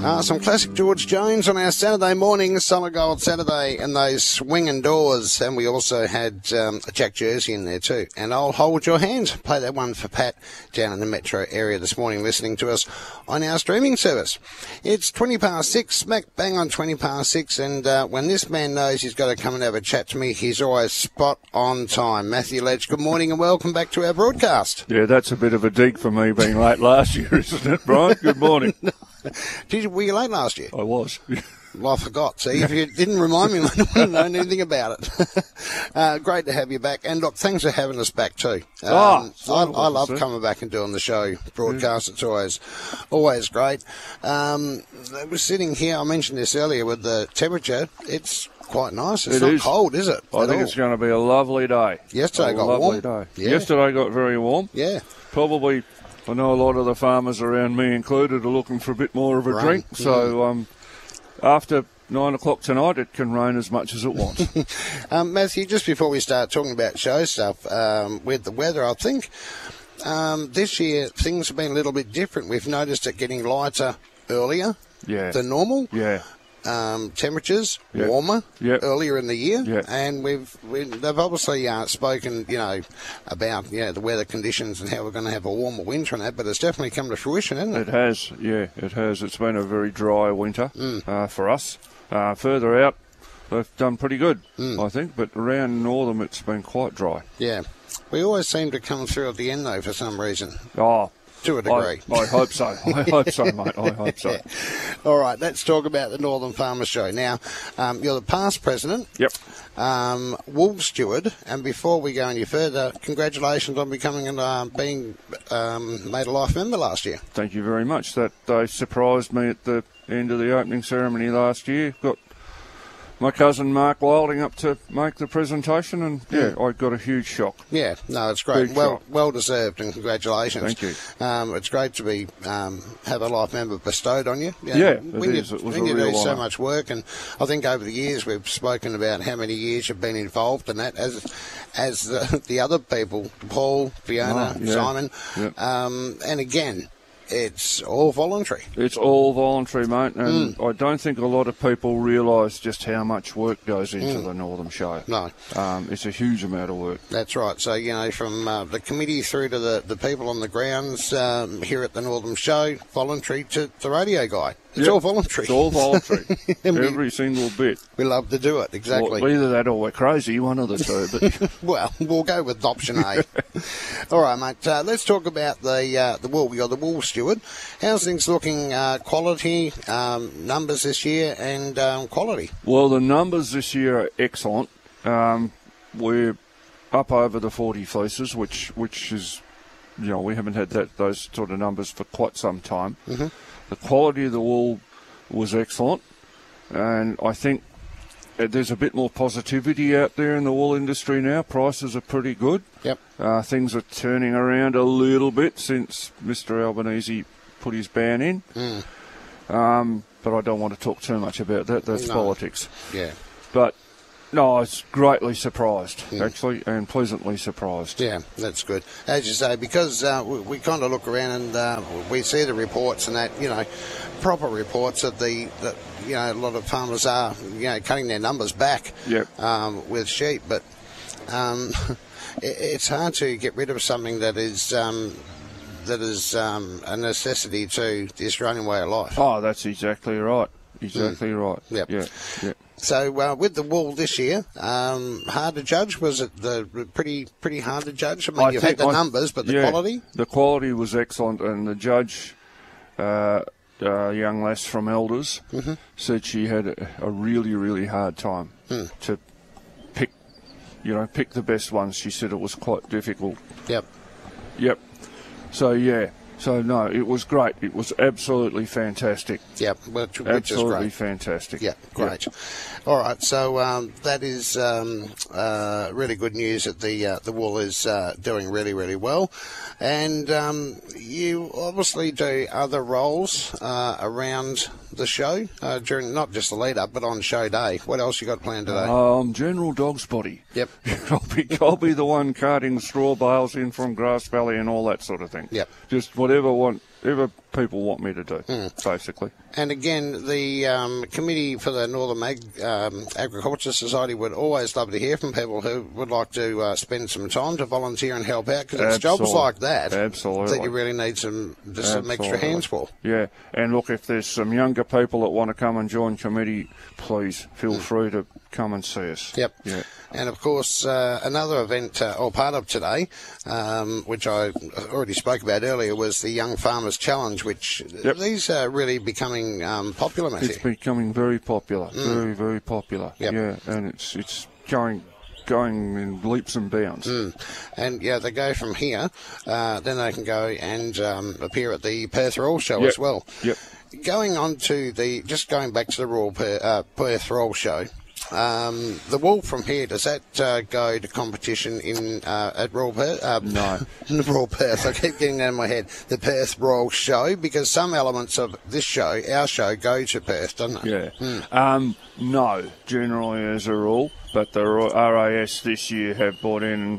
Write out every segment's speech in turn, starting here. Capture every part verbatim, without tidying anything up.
Uh, some classic George Jones on our Saturday morning, Solid Gold Saturday, and those swinging doors. And we also had um, a Jack Jersey in there too. And I'll hold your hand. Play that one for Pat down in the metro area this morning, listening to us on our streaming service. It's twenty past six, smack bang on twenty past six. And uh, when this man knows he's got to come and have a chat to me, he's always spot on time. Matthew Ledge, good morning and welcome back to our broadcast. Yeah, that's a bit of a dig for me being late last year, isn't it, Brian? Good morning. Did you, were you late last year? I was. Well, I forgot. See, if you didn't remind me, I wouldn't know anything about it. uh, great to have you back. And look, thanks for having us back too. Um, oh, I, I love coming back and doing the show broadcast. Yeah. It's always, always great. Um, I was sitting here, I mentioned this earlier with the temperature. It's quite nice. It's it not is. cold, is it? I think all? it's going to be a lovely day. Yesterday a got lovely warm. Day. Yeah. Yesterday got very warm. Yeah. Probably, I know a lot of the farmers around me included are looking for a bit more of a Rain. drink. So yeah. um, after nine o'clock tonight, it can rain as much as it wants. um, Matthew, just before we start talking about show stuff, um, with the weather, I think um, this year things have been a little bit different. We've noticed it getting lighter earlier yeah. than normal. Yeah. Um, temperatures yep. warmer yep. earlier in the year, yep. and we've we, they've obviously uh, spoken, you know, about you know the weather conditions and how we're going to have a warmer winter and that. But it's definitely come to fruition, hasn't it? It has, yeah, it has. It's been a very dry winter mm. uh, for us. Uh, further out, they've done pretty good, mm. I think. But around Northam, it's been quite dry. Yeah, we always seem to come through at the end though for some reason. Oh. To a degree. I, I hope so. I hope so, mate. I hope so. Yeah. All right, let's talk about the Northern Farmers Show. Now, um, you're the past president. Yep. Um, wool steward. And before we go any further, congratulations on becoming and uh, being um, made a life member last year. Thank you very much. That they surprised me at the end of the opening ceremony last year. Got my cousin Mark Wilding up to make the presentation, and yeah, I got a huge shock. Yeah, no, it's great. Big well, shock. well deserved, and congratulations. Thank you. Um, it's great to be um, have a life member bestowed on you. you know, yeah, when it you, is. It was when a you real do so honour. much work, and I think over the years we've spoken about how many years you've been involved in that, as as the, the other people, Paul, Fiona, Oh, yeah. Simon, Yep. um, and again. It's all voluntary. It's all voluntary, mate, and Mm. I don't think a lot of people realise just how much work goes into Mm. the Northern Show. No. Um, it's a huge amount of work. That's right. So, you know, from uh, the committee through to the, the people on the grounds um, here at the Northern Show, voluntary to the radio guy. It's Yep. all voluntary. It's all voluntary. And we- Every single bit. We love to do it, exactly. Well, either that or we're crazy, one of the two. But Well, we'll go with option A. All right, mate. Uh, let's talk about the uh, the wool. You're the wool steward. How's things looking? Uh, quality, um, numbers this year, and um, quality. Well, the numbers this year are excellent. Um, we're up over the forty fleeces, which which is, you know, we haven't had that those sort of numbers for quite some time. Mm-hmm. The quality of the wool was excellent, and I think there's a bit more positivity out there in the wool industry now. Prices are pretty good. Yep. Uh, things are turning around a little bit since Mister Albanese put his ban in. Mm. Um, but I don't want to talk too much about that. That's No. politics. Yeah. But, no, I was greatly surprised, Mm. actually, and pleasantly surprised. Yeah, that's good. As you say, because uh, we, we kind of look around and uh, we see the reports and that, you know, proper reports that the, that, you know, a lot of farmers are, you know, cutting their numbers back Yep. um, with sheep. But um, it, it's hard to get rid of something that is um, that is um, a necessity to the Australian way of life. Oh, that's exactly right. Exactly mm. right. Yep. Yeah, yeah. So uh, with the wool this year, um, hard to judge. Was it the pretty pretty hard to judge? I mean, I you've had think the I- numbers, but the yeah, quality. The quality was excellent, and the judge, uh, uh, young lass from Elders, Mm-hmm. said she had a, a really, really hard time Mm. to pick, you know, pick the best ones. She said it was quite difficult. Yep. Yep. So yeah. So no, it was great. It was absolutely fantastic. Yep. Which, which Absolutely is great. fantastic. Yeah, great. All right, so um, that is um, uh, really good news that the uh, the wool is uh, doing really, really well. And um, you obviously do other roles uh, around the show uh, during not just the lead up, but on show day. What else you got planned today? Um, General Dog's Body. Yep. I'll be I'll be the one carting straw bales in from Grass Valley and all that sort of thing. Yep. Just whatever want, whatever people want me to do, Mm. basically. And again, the um, committee for the Northern Ag- um, Agriculture Society would always love to hear from people who would like to uh, spend some time to volunteer and help out, because it's jobs Absolutely. like that Absolutely. that you really need some just some extra Absolutely. hands for. Yeah, and look, if there's some younger people that want to come and join committee, please feel free to come and see us. Yep. Yeah. And of course, uh, another event, uh, or part of today, um, which I already spoke about earlier, was the Young Farmers Challenge, which Yep. these are really becoming um, popular, Matthew. It's becoming very popular, very, very popular. Yep. Yeah, and it's it's going going in leaps and bounds. Mm. And yeah, they go from here, uh, then they can go and um, appear at the Perth Royal Show Yep. as well. Yep. Going on to the, just going back to the Royal Per, uh, Perth Royal Show, um, the wool from here, does that uh, go to competition in uh, at Royal Perth? Uh, No. Royal Perth, I keep getting that in my head. The Perth Royal Show, because some elements of this show, our show, go to Perth, doesn't it? Yeah. Um, no, generally as a rule, but the R A S this year have brought in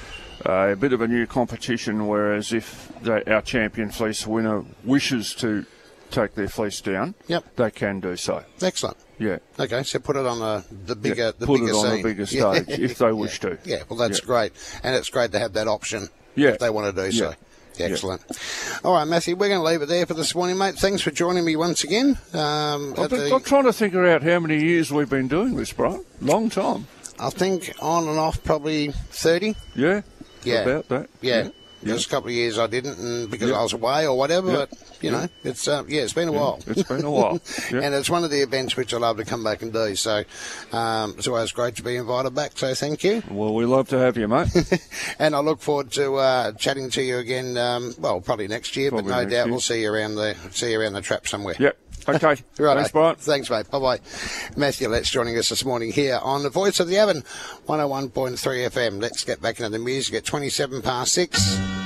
uh, a bit of a new competition, whereas if they, our champion fleece winner wishes to take their fleece down, Yep. they can do so. Excellent. Yeah. Okay, so put it on a, the bigger, Yeah, the put bigger it on scene. a bigger Yeah. stage if they wish to. Yeah, well, that's Yeah. great. And it's great to have that option Yeah. if they want to do so. Yeah. Excellent. All right, Matthew, we're going to leave it there for this morning, mate. Thanks for joining me once again. Um, I've at been, the- I'm trying to figure out how many years we've been doing this, bro. Long time. I think on and off probably thirty. Yeah. Yeah. About that. Yeah. Yeah. There's a couple of years I didn't, and because Yeah. I was away or whatever. Yeah. But you know, it's uh, yeah, it's been a Yeah. while. It's been a while. Yeah. And it's one of the events which I love to come back and do. So um, it's always great to be invited back. So thank you. Well, we love to have you, mate. And I look forward to uh, chatting to you again. Um, well, probably next year, Probably but no next doubt year. we'll see you around the see you around the trap somewhere. Yep. Okay. Right. Thanks, Brian. Thanks, mate. Bye bye. Matthew Letts joining us this morning here on the Voice of the Avon, one oh one point three F M. Let's get back into the music at twenty-seven past six.